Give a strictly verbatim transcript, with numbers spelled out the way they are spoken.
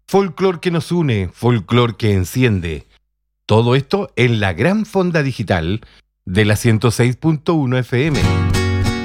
Folclor que nos une, folclor que enciende. Todo esto en la gran fonda digital de la ciento seis punto uno F M.